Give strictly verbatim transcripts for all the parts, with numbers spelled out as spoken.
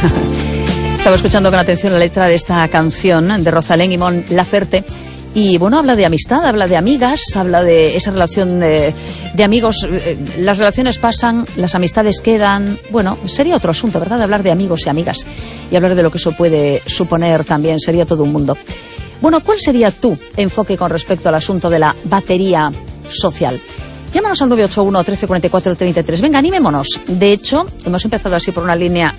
Estaba escuchando con atención la letra de esta canción de Rosalén y Mon Laferte. Y bueno, habla de amistad, habla de amigas, habla de esa relación de, de amigos. Las relaciones pasan, las amistades quedan. Bueno, sería otro asunto, ¿verdad? Hablar de amigos y amigas y hablar de lo que eso puede suponer también, sería todo un mundo. Bueno, ¿cuál sería tu enfoque con respecto al asunto de la batería social? Llámanos al nueve ocho uno, trece cuarenta y cuatro, treinta y tres. Venga, animémonos. De hecho, hemos empezado así por una línea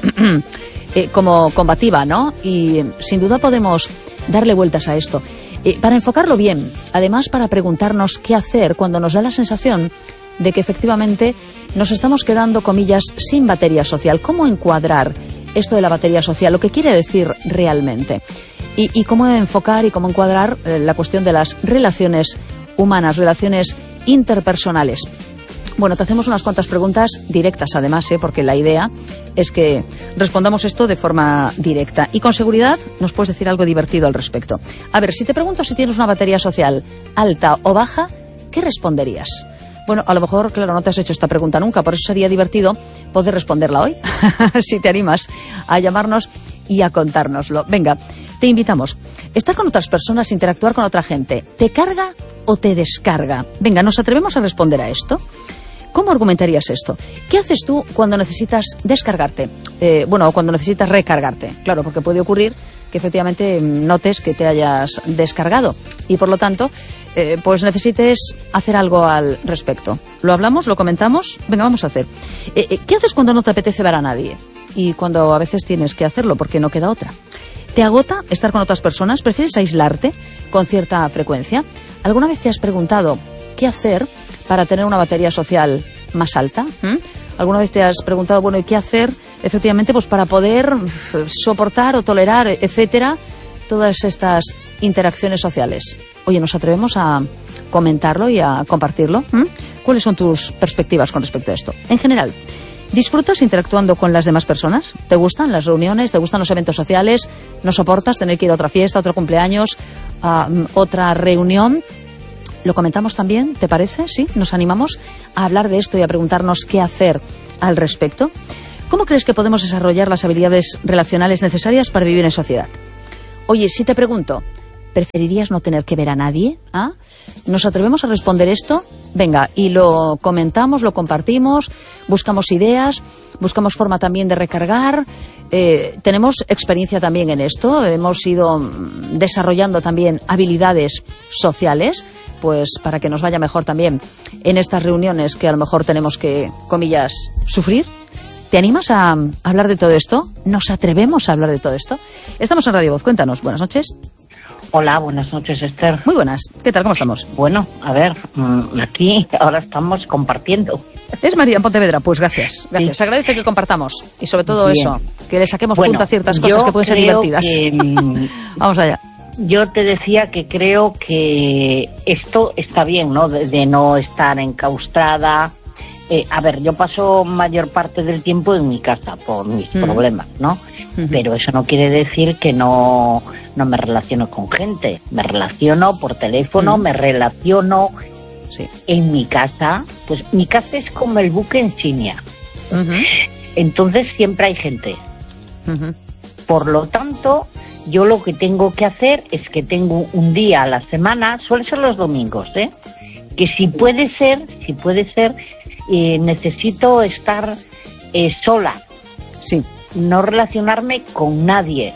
eh, como combativa, ¿no? Y sin duda podemos darle vueltas a esto. Eh, para enfocarlo bien, además para preguntarnos qué hacer cuando nos da la sensación de que efectivamente nos estamos quedando, comillas, sin batería social. ¿Cómo encuadrar esto de la batería social? Lo que quiere decir realmente. Y, y cómo enfocar y cómo encuadrar eh, la cuestión de las relaciones humanas, relaciones interpersonales. Bueno, te hacemos unas cuantas preguntas directas además, ¿eh? Porque la idea es que respondamos esto de forma directa. Y con seguridad nos puedes decir algo divertido al respecto. A ver, si te pregunto si tienes una batería social alta o baja, ¿qué responderías? Bueno, a lo mejor, claro, no te has hecho esta pregunta nunca, por eso sería divertido poder responderla hoy, si te animas a llamarnos y a contárnoslo. Venga, te invitamos. Estar con otras personas, interactuar con otra gente, ¿te carga o te descarga? Venga, ¿nos atrevemos a responder a esto? ¿Cómo argumentarías esto? ¿Qué haces tú cuando necesitas descargarte? Eh, bueno, o cuando necesitas recargarte. Claro, porque puede ocurrir que efectivamente notes que te hayas descargado y por lo tanto eh, pues necesites hacer algo al respecto. ¿Lo hablamos? ¿Lo comentamos? Venga, vamos a hacer. Eh, eh, ¿Qué haces cuando no te apetece ver a nadie? Y cuando a veces tienes que hacerlo porque no queda otra. ¿Te agota estar con otras personas? ¿Prefieres aislarte con cierta frecuencia? ¿Alguna vez te has preguntado qué hacer para tener una batería social más alta? ¿Mm? ¿Alguna vez te has preguntado, bueno, ¿y qué hacer efectivamente pues para poder soportar o tolerar, etcétera, todas estas interacciones sociales? Oye, ¿nos atrevemos a comentarlo y a compartirlo? ¿Mm? ¿Cuáles son tus perspectivas con respecto a esto? En general, ¿disfrutas interactuando con las demás personas? ¿Te gustan las reuniones? ¿Te gustan los eventos sociales? ¿No soportas tener que ir a otra fiesta, a otro cumpleaños, a um, otra reunión? ¿Lo comentamos también? ¿Te parece? ¿Sí? ¿Nos animamos a hablar de esto y a preguntarnos qué hacer al respecto? ¿Cómo crees que podemos desarrollar las habilidades relacionales necesarias para vivir en sociedad? Oye, si te pregunto, ¿preferirías no tener que ver a nadie? ¿Ah? ¿Nos atrevemos a responder esto? Venga, y lo comentamos, lo compartimos, buscamos ideas, buscamos forma también de recargar. Eh, tenemos experiencia también en esto, hemos ido desarrollando también habilidades sociales, pues para que nos vaya mejor también en estas reuniones que a lo mejor tenemos que, comillas, sufrir. ¿Te animas a hablar de todo esto? ¿Nos atrevemos a hablar de todo esto? Estamos en Radio Voz, cuéntanos. Buenas noches. Hola, buenas noches, Esther. Muy buenas. ¿Qué tal? ¿Cómo estamos? Bueno, a ver, aquí ahora estamos compartiendo. Es María en Pontevedra. Pues gracias. Gracias. Sí. Se agradece que compartamos y sobre todo Bien. eso, que le saquemos bueno, punto a ciertas cosas que pueden ser divertidas. Que, Vamos allá. Yo te decía que creo que esto está bien, ¿no? De, de no estar enclaustrada. Eh, a ver, yo paso mayor parte del tiempo en mi casa por mis mm. problemas, ¿no? Mm-hmm. Pero eso no quiere decir que no, no me relaciono con gente. Me relaciono por teléfono, mm. me relaciono sí. en mi casa. Pues mi casa es como el buque insignia. Mm-hmm. Entonces siempre hay gente. Mm-hmm. Por lo tanto, yo lo que tengo que hacer es que tengo un día a la semana, suele ser los domingos, ¿eh? Que si puede ser, si puede ser... Eh, necesito estar eh, sola, sí. no relacionarme con nadie,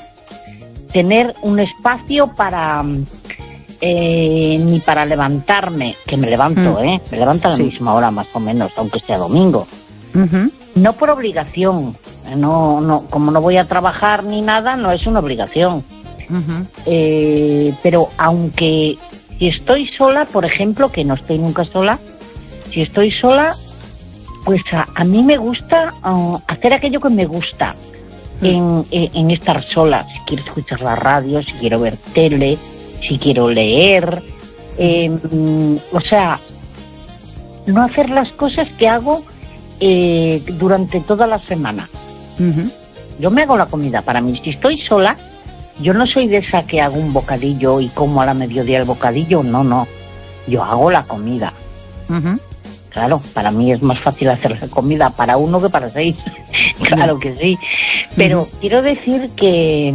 tener un espacio para eh, ni para levantarme, que me levanto, mm. eh, me levanto a la sí. misma hora más o menos, aunque sea domingo, uh-huh. no por obligación, no, no, como no voy a trabajar ni nada, no es una obligación, uh-huh. eh, pero aunque si estoy sola, por ejemplo, que no estoy nunca sola, si estoy sola, pues a, a mí me gusta uh, hacer aquello que me gusta mm. en, en, en estar sola. Si quiero escuchar la radio, si quiero ver tele, si quiero leer. Eh, o sea, no hacer las cosas que hago eh, durante toda la semana. Mm-hmm. Yo me hago la comida para mí. Si estoy sola, yo no soy de esa que hago un bocadillo y como a la mediodía el bocadillo. No, no. Yo hago la comida. Mm-hmm. Claro, para mí es más fácil hacer la comida para uno que para seis. claro que sí. Pero uh-huh. quiero decir que,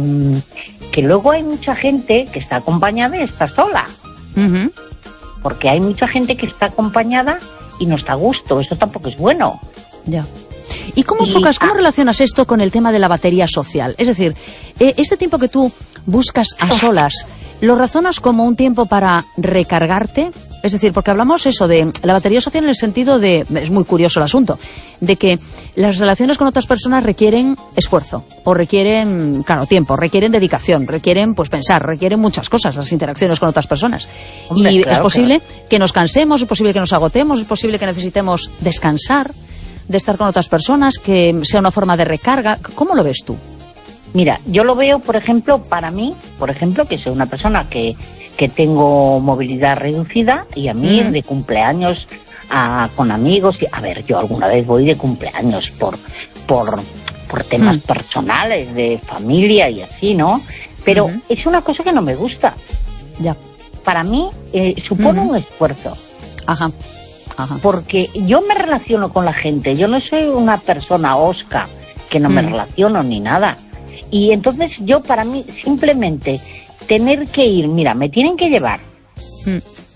que luego hay mucha gente que está acompañada y está sola. Uh-huh. Porque hay mucha gente que está acompañada y no está a gusto. Eso tampoco es bueno. Ya. ¿Y cómo enfocas, cómo relacionas esto con el tema de la batería social? Es decir, este tiempo que tú buscas a solas, ¿lo razonas como un tiempo para recargarte? Es decir, porque hablamos eso de la batería social en el sentido de, es muy curioso el asunto, de que las relaciones con otras personas requieren esfuerzo, o requieren, claro, tiempo, requieren dedicación, requieren, pues, pensar, requieren muchas cosas, las interacciones con otras personas. Hombre, y claro, es posible claro. que nos cansemos, es posible que nos agotemos, es posible que necesitemos descansar de estar con otras personas, que sea una forma de recarga. ¿Cómo lo ves tú? Mira, yo lo veo, por ejemplo, para mí, por ejemplo, que soy una persona que, que tengo movilidad reducida y a mí mm. de cumpleaños a, con amigos, y, a ver, yo alguna vez voy de cumpleaños por por, por temas mm. personales, de familia y así, ¿no? Pero mm-hmm. es una cosa que no me gusta. Ya. Para mí eh, supone mm-hmm. un esfuerzo. Ajá. Ajá. Porque yo me relaciono con la gente, yo no soy una persona osca que no mm. me relaciono ni nada. Y entonces yo, para mí, simplemente tener que ir, mira, me tienen que llevar. Mm.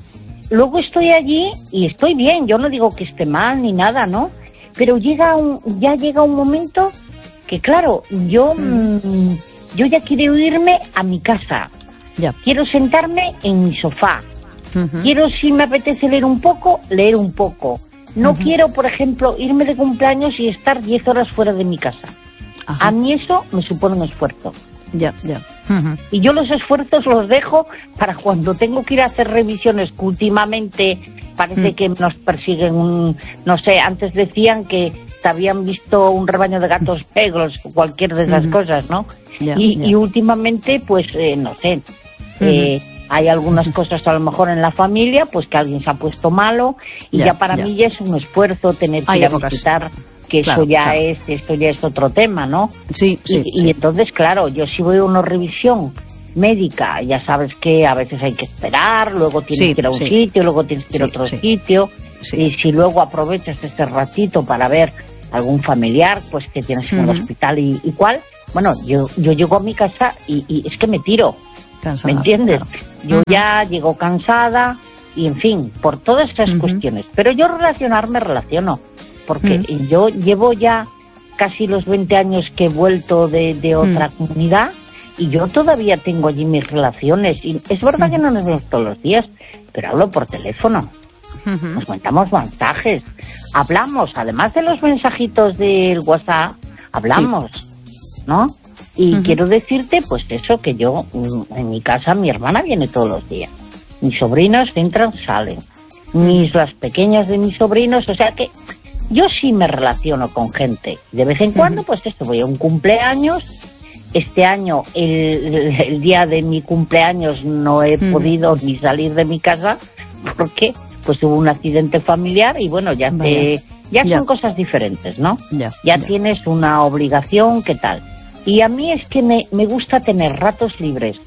Luego estoy allí y estoy bien, yo no digo que esté mal ni nada, ¿no? Pero llega un, ya llega un momento que, claro, yo, mm. yo ya quiero irme a mi casa. Ya. Quiero sentarme en mi sofá. Uh-huh. Quiero, si me apetece leer un poco, leer un poco. No uh-huh. quiero, por ejemplo, irme de cumpleaños y estar diez horas fuera de mi casa. Ajá. A mí eso me supone un esfuerzo. Ya, ya. Uh-huh. Y yo los esfuerzos los dejo para cuando tengo que ir a hacer revisiones, que últimamente parece uh-huh. que nos persiguen un... No sé, antes decían que te habían visto un rebaño de gatos negros o cualquier de esas uh-huh. cosas, ¿no? Ya, y, ya. y últimamente, pues, eh, no sé... Uh-huh. Eh, hay algunas cosas a lo mejor en la familia, pues que alguien se ha puesto malo y ya, ya para ya. mí ya es un esfuerzo tener que ir a visitar, que claro, eso ya claro. es, esto ya es otro tema, ¿no? Sí, sí. Y, sí. y entonces, claro, yo si voy a una revisión médica, ya sabes que a veces hay que esperar, luego tienes sí, que ir a un sí. sitio, luego tienes que ir a sí, otro sí. sitio, sí. y si luego aprovechas este ratito para ver algún familiar, pues que tienes en uh-huh. el hospital y, y cuál, bueno, yo, yo llego a mi casa y, y es que me tiro. Cansada, ¿me entiendes? Claro. Yo uh-huh. ya llego cansada y, en fin, por todas estas uh-huh. cuestiones. Pero yo relacionarme, relaciono. Porque uh-huh. yo llevo ya casi los veinte años que he vuelto de, de otra uh-huh. comunidad y yo todavía tengo allí mis relaciones. Y es verdad uh-huh. que no nos vemos todos los días, pero hablo por teléfono. Uh-huh. Nos mandamos mensajes. Hablamos, además de los mensajitos del WhatsApp, hablamos, sí. ¿no? Y uh-huh. quiero decirte, pues eso, que yo, en mi casa, mi hermana viene todos los días. Mis sobrinos entran, salen. Mis, las pequeñas de mis sobrinos, o sea que yo sí me relaciono con gente. De vez en cuando, uh-huh. pues esto, voy a un cumpleaños. Este año, el, el, el día de mi cumpleaños, no he uh-huh. podido ni salir de mi casa, porque pues hubo un accidente familiar y bueno, ya te, ya, ya son cosas diferentes, ¿no? Ya, ya, ya tienes una obligación, ¿qué tal? Y a mí es que me, me gusta tener ratos libres.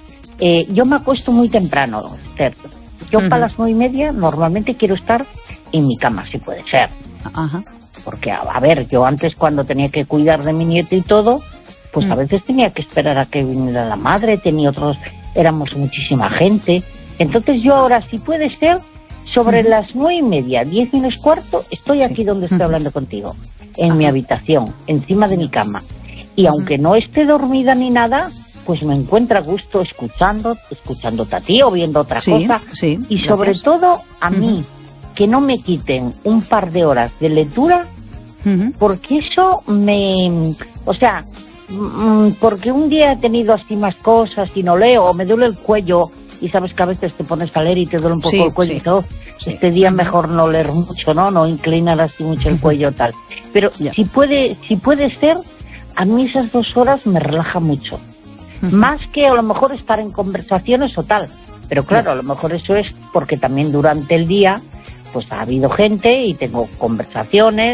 Eh, yo me acuesto muy temprano, ¿cierto? Yo uh-huh. para las nueve y media normalmente quiero estar en mi cama, si puede ser. Uh-huh. Porque, a, a ver, yo antes cuando tenía que cuidar de mi nieto y todo, pues uh-huh. a veces tenía que esperar a que viniera la madre, tenía otros, éramos muchísima gente. Entonces yo ahora, si puede ser, sobre uh-huh. las nueve y media, diez menos cuarto, estoy aquí sí. donde estoy uh-huh. hablando contigo, en uh-huh. mi habitación, encima de mi cama. Y aunque no esté dormida ni nada, pues me encuentra a gusto escuchando, escuchándote a ti o viendo otra sí, cosa. Sí, y sobre gracias. todo a uh-huh. mí, que no me quiten un par de horas de lectura, uh-huh. porque eso me... O sea, m- porque un día he tenido así más cosas y no leo, o me duele el cuello, y sabes que a veces te pones a leer y te duele un poco sí, el cuello sí. y todo. Sí. Este día mejor no leer mucho, ¿no? No inclinar así mucho el cuello tal. Pero yeah. si puede, si puede ser... A mí esas dos horas me relaja mucho. Uh-huh. Más que a lo mejor estar en conversaciones o tal. Pero claro, uh-huh. a lo mejor eso es porque también durante el día pues ha habido gente y tengo conversaciones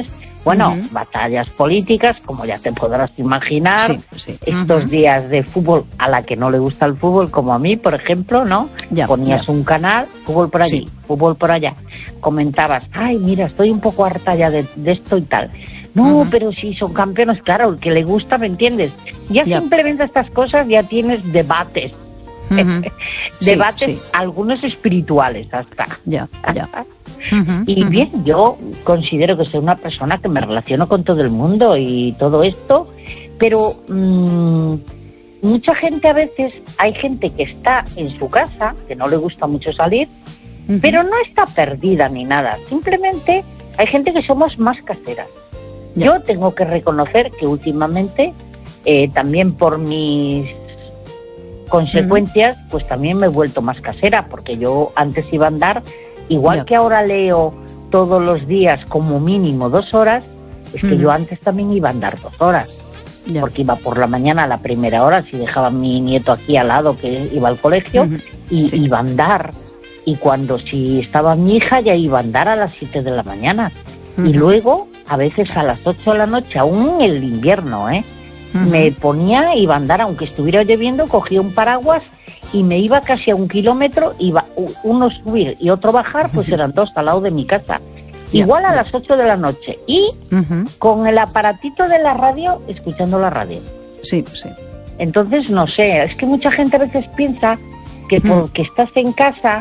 Bueno, uh-huh. batallas políticas, como ya te podrás imaginar, sí, sí. estos uh-huh. días de fútbol, a la que no le gusta el fútbol, como a mí, por ejemplo, ¿no? Ya, Ponías ya. un canal, fútbol por allí, sí. fútbol por allá, comentabas, ay, mira, estoy un poco harta ya de, de esto y tal. No, uh-huh. pero si son campeones, claro, el que le gusta, ¿me entiendes? Ya, ya. simplemente estas cosas ya tienes debates. Uh-huh. Debates, sí, sí. algunos espirituales hasta. Ya, ya. Uh-huh, y uh-huh. bien, yo considero que soy una persona que me relaciono con todo el mundo y todo esto, pero mmm, mucha gente a veces, hay gente que está en su casa, que no le gusta mucho salir, uh-huh. pero no está perdida ni nada, simplemente hay gente que somos más caseras. Ya. Yo tengo que reconocer que últimamente, eh, también por mis consecuencias, uh-huh. pues también me he vuelto más casera, porque yo antes iba a andar, igual yeah. que ahora leo todos los días como mínimo dos horas, es que uh-huh. yo antes también iba a andar dos horas, yeah. porque iba por la mañana a la primera hora, si dejaba a mi nieto aquí al lado que iba al colegio, uh-huh. y sí. iba a andar, y cuando si estaba mi hija ya iba a andar a las siete de la mañana, uh-huh. y luego a veces a las ocho de la noche, aún en el invierno, ¿eh? Uh-huh. me ponía, iba a andar, aunque estuviera lloviendo, cogía un paraguas y me iba casi a un kilómetro, iba uno subir y otro bajar, pues uh-huh. eran dos al lado de mi casa. Yeah. Igual a las ocho de la noche. Y uh-huh. con el aparatito de la radio, escuchando la radio. Sí, sí. Entonces, no sé, es que mucha gente a veces piensa que uh-huh. porque estás en casa,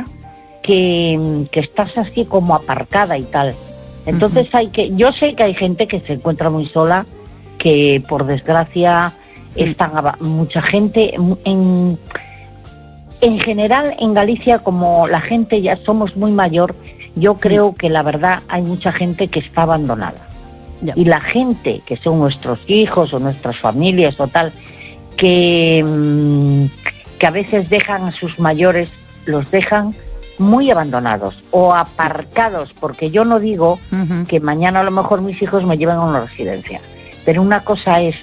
que, que estás así como aparcada y tal. Entonces uh-huh. hay que, yo sé que hay gente que se encuentra muy sola, que por desgracia están mucha gente en en general en Galicia, como la gente ya somos muy mayor, yo creo que la verdad hay mucha gente que está abandonada. Ya. Y la gente que son nuestros hijos o nuestras familias o tal, que que a veces dejan a sus mayores, los dejan muy abandonados o aparcados, porque yo no digo uh-huh. que mañana a lo mejor mis hijos me lleven a una residencia. Pero una cosa es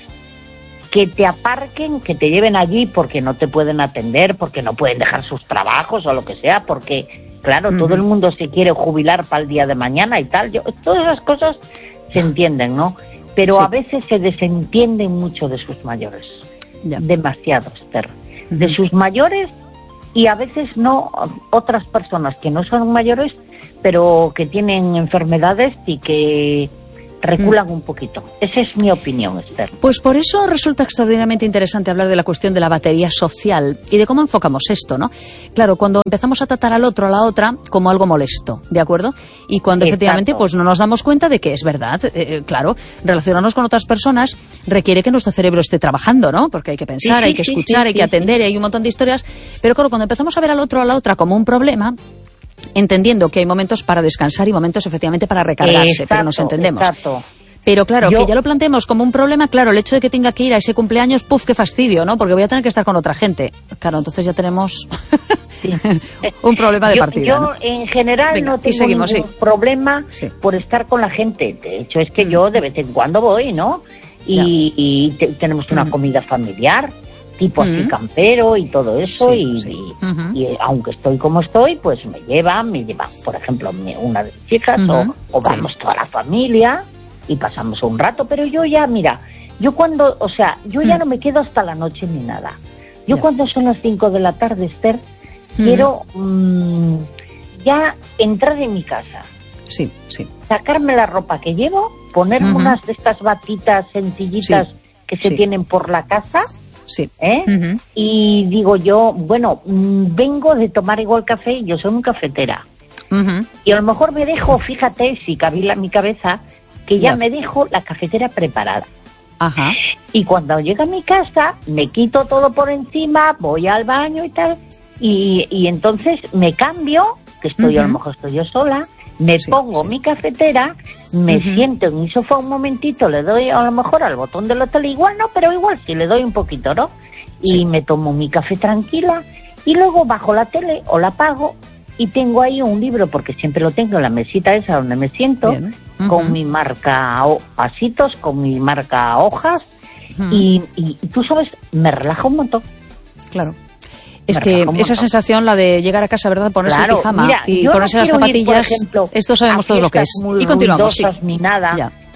que te aparquen, que te lleven allí porque no te pueden atender, porque no pueden dejar sus trabajos o lo que sea, porque, claro, uh-huh. todo el mundo se quiere jubilar para el día de mañana y tal. Yo, todas esas cosas se entienden, ¿no? Pero sí. a veces se desentienden mucho de sus mayores. Ya. Demasiado, Esther. Uh-huh. De sus mayores y a veces no otras personas que no son mayores, pero que tienen enfermedades y que reculan un poquito. Esa es mi opinión, Esther. Pues por eso resulta extraordinariamente interesante hablar de la cuestión de la batería social y de cómo enfocamos esto, ¿no? Claro, cuando empezamos a tratar al otro, a la otra, como algo molesto, ¿de acuerdo? Y cuando Exacto. efectivamente pues no nos damos cuenta de que es verdad, eh, claro, relacionarnos con otras personas requiere que nuestro cerebro esté trabajando, ¿no? Porque hay que pensar, sí, hay que sí, escuchar, sí, hay sí, que atender, sí. y hay un montón de historias. Pero claro, cuando empezamos a ver al otro, a la otra como un problema, entendiendo que hay momentos para descansar y momentos efectivamente para recargarse, exacto, pero nos entendemos. Exacto. Pero claro, Yo... que ya lo planteemos como un problema, claro, el hecho de que tenga que ir a ese cumpleaños, puf, qué fastidio, ¿no? Porque voy a tener que estar con otra gente. Claro, entonces ya tenemos sí. un problema de yo, partida. Yo, ¿no? en general, Venga, no tengo seguimos, ningún sí. problema sí. por estar con la gente. De hecho, es que mm. yo de vez en cuando voy, ¿no? Y, y te, tenemos una mm. comida familiar, tipo así uh-huh. campero y todo eso, sí, y, sí. Y, uh-huh. y aunque estoy como estoy, pues me llevan, me llevan, por ejemplo, una de mis hijas, uh-huh. o, o vamos sí. toda la familia y pasamos un rato, pero yo ya, mira, yo cuando, o sea, yo uh-huh. ya no me quedo hasta la noche ni nada. Yo yeah. cuando son las cinco de la tarde, Esther, uh-huh. quiero mmm, ya entrar en mi casa. Sí, sí. Sacarme la ropa que llevo, ponerme uh-huh. unas de estas batitas sencillitas sí. que se sí. tienen por la casa. Sí. ¿Eh? Uh-huh. Y digo yo, bueno, mmm, vengo de tomar igual café y yo soy una cafetera. Uh-huh. Y a lo mejor me dejo, fíjate, si cabila mi cabeza, que ya yeah. me dejo la cafetera preparada. Ajá. Y cuando llego a mi casa, me quito todo por encima, voy al baño y tal, y, y entonces me cambio, que estoy, uh-huh. a lo mejor estoy yo sola, me sí, pongo sí. mi cafetera, me uh-huh. siento en mi sofá un momentito, le doy a lo mejor al botón de la tele, igual no, pero igual sí le doy un poquito, ¿no? Y sí. me tomo mi café tranquila, y luego bajo la tele o la apago, y tengo ahí un libro, porque siempre lo tengo en la mesita esa donde me siento, uh-huh. con mi marca o, pasitos, con mi marca hojas, uh-huh. y, y, y tú sabes, me relaja un montón. Claro. Es que esa sensación, la de llegar a casa, ¿verdad? Ponerse claro, el pijama mira, y ponerse no las zapatillas, ir, ejemplo, esto sabemos todos lo que es. Y continuamos, sí. Ni nada, ya.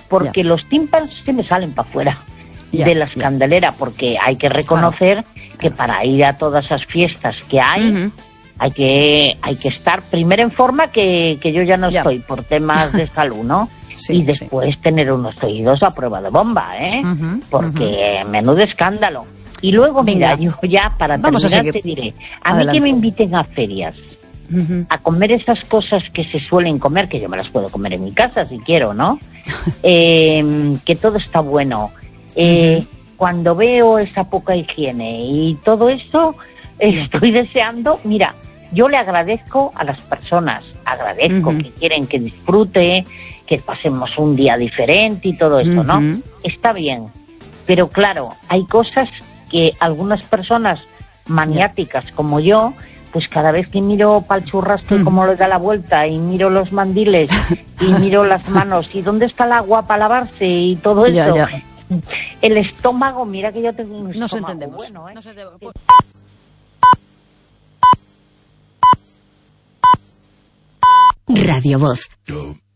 porque ya. los tímpanos se me salen para afuera Ya, de la ya. escandalera, porque hay que reconocer claro, que para ir a todas esas fiestas que hay, uh-huh. hay que hay que estar primero en forma, que, que yo ya no ya. estoy por temas de salud, ¿no? Sí, y después sí. tener unos oídos a prueba de bomba, ¿eh? Uh-huh, porque uh-huh. menudo escándalo. Y luego, Venga, mira, yo ya para vamos terminar a te diré, a Adelante. mí que me inviten a ferias, uh-huh. a comer esas cosas que se suelen comer, que yo me las puedo comer en mi casa si quiero, ¿no? eh, que todo está bueno. Eh, uh-huh. Cuando veo esa poca higiene y todo eso, estoy deseando, mira, yo le agradezco a las personas, agradezco uh-huh. que quieren que disfrute, que pasemos un día diferente y todo eso, uh-huh. ¿no? Está bien, pero claro, hay cosas que algunas personas maniáticas yeah. como yo, pues cada vez que miro pa'l churrasco y uh-huh. cómo le da la vuelta, y miro los mandiles, y miro las manos, y dónde está el agua para lavarse y todo eso, yeah, yeah. el estómago, mira que yo tengo un estómago Nos entendemos. bueno, ¿eh? Nos entendemos. Radio Voz.